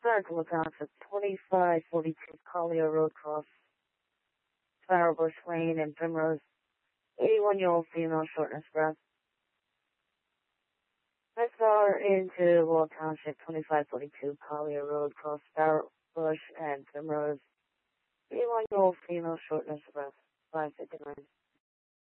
Circle Township, 2542 Collier Road Cross, Sparrowbush Lane and Primrose. 81-year-old female, shortness of breath. Next caller into Wall Township, 2542 Collier Road Cross, Sparrowbush and Primrose. 81-year-old female, shortness of breath. 559.